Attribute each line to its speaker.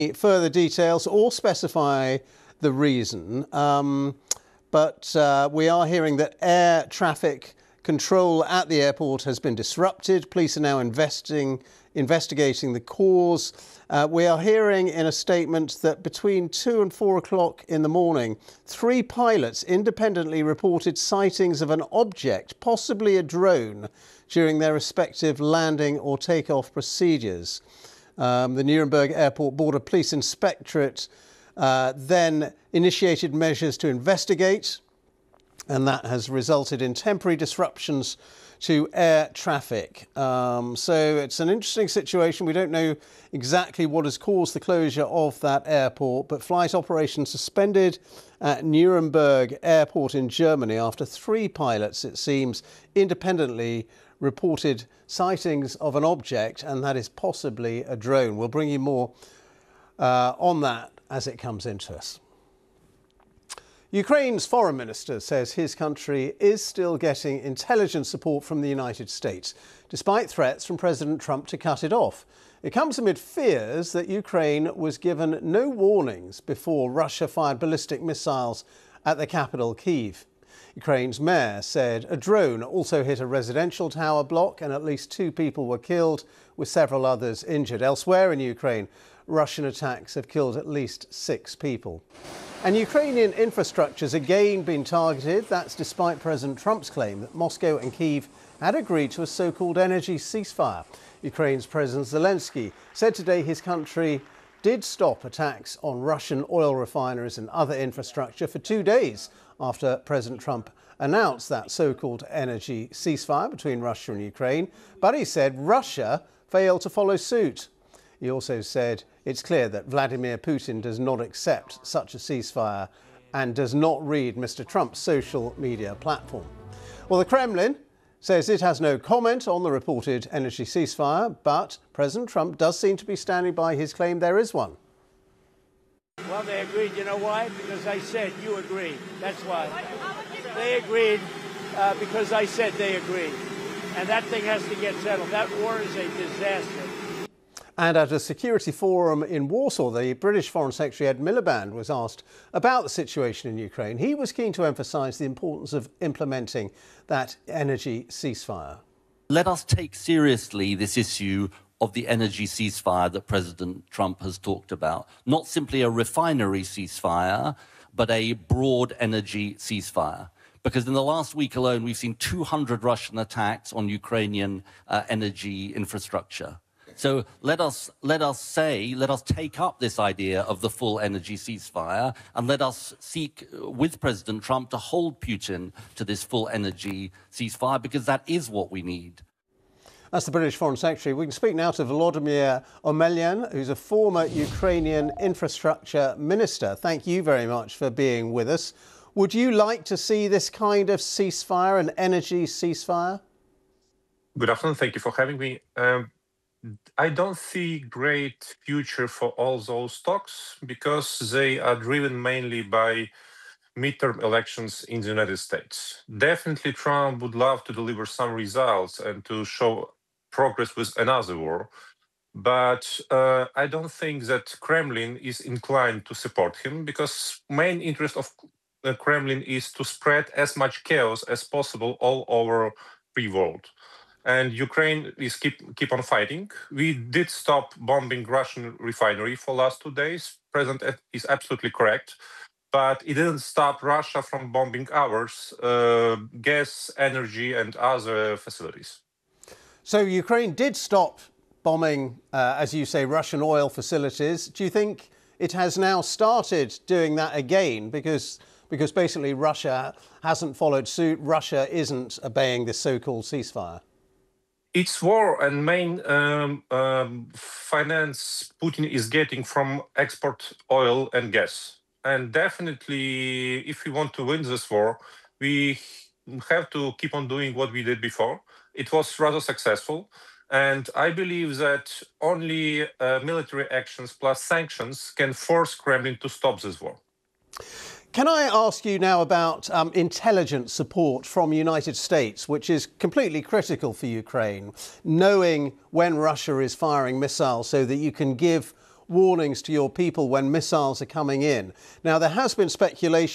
Speaker 1: further details or specify the reason, but we are hearing that air traffic control at the airport has been disrupted. Police are now investigating the cause. We are hearing in a statement that between 2 and 4 o'clock in the morning, 3 pilots independently reported sightings of an object, possibly a drone, during their respective landing or takeoff procedures. The Nuremberg Airport Border Police Inspectorate then initiated measures to investigate, and that has resulted in temporary disruptions to air traffic. So it's an interesting situation. We don't know exactly what has caused the closure of that airport, but flight operations suspended at Nuremberg Airport in Germany after 3 pilots, it seems, independently reported sightings of an object, and that is possibly a drone. We'll bring you more on that as it comes into us. Ukraine's foreign minister says his country is still getting intelligence support from the United States, despite threats from President Trump to cut it off. It comes amid fears that Ukraine was given no warnings before Russia fired ballistic missiles at the capital, Kyiv. Ukraine's mayor said a drone also hit a residential tower block and at least 2 people were killed, with several others injured. Elsewhere in Ukraine, Russian attacks have killed at least 6 people. And Ukrainian infrastructure's again been targeted. That's despite President Trump's claim that Moscow and Kyiv had agreed to a so-called energy ceasefire. Ukraine's President Zelensky said today his country did stop attacks on Russian oil refineries and other infrastructure for 2 days after President Trump announced that so-called energy ceasefire between Russia and Ukraine. But he said Russia failed to follow suit. He also said it's clear that Vladimir Putin does not accept such a ceasefire and does not read Mr. Trump's social media platform. Well, the Kremlin says it has no comment on the reported energy ceasefire, but President Trump does seem to be standing by his claim there is one.
Speaker 2: Well, they agreed. You know why? Because I said you agreed. That's why. They agreed because I said they agreed. And that thing has to get settled. That war is a disaster.
Speaker 1: And at a security forum in Warsaw, the British Foreign Secretary Ed Miliband was asked about the situation in Ukraine. He was keen to emphasise the importance of implementing that energy ceasefire.
Speaker 3: Let us take seriously this issue of the energy ceasefire that President Trump has talked about. Not simply a refinery ceasefire, but a broad energy ceasefire. Because in the last week alone, we've seen 200 Russian attacks on Ukrainian energy infrastructure. So let us take up this idea of the full energy ceasefire, and let us seek with President Trump to hold Putin to this full energy ceasefire, because that is what we need.
Speaker 1: That's the British Foreign Secretary. We can speak now to Volodymyr Omelyan, who's a former Ukrainian infrastructure minister. Thank you very much for being with us. Would you like to see this kind of ceasefire, an energy ceasefire?
Speaker 4: Good afternoon. Thank you for having me. I don't see great future for all those talks because they are driven mainly by midterm elections in the United States. Definitely Trump would love to deliver some results and to show progress with another war. But I don't think that Kremlin is inclined to support him, because main interest of the Kremlin is to spread as much chaos as possible all over the world. And Ukraine is keep on fighting. We did stop bombing Russian refinery for last 2 days. President is absolutely correct. But it didn't stop Russia from bombing ours, gas, energy, and other facilities.
Speaker 1: So Ukraine did stop bombing, as you say, Russian oil facilities. Do you think it has now started doing that again? Because basically Russia hasn't followed suit. Russia isn't obeying this so-called ceasefire.
Speaker 4: It's war, and main finance Putin is getting from export oil and gas. And definitely, if we want to win this war, we have to keep on doing what we did before. It was rather successful. And I believe that only military actions plus sanctions can force Kremlin to stop this war.
Speaker 1: Can I ask you now about intelligence support from the United States, which is completely critical for Ukraine, knowing when Russia is firing missiles so that you can give warnings to your people when missiles are coming in. Now, there has been speculation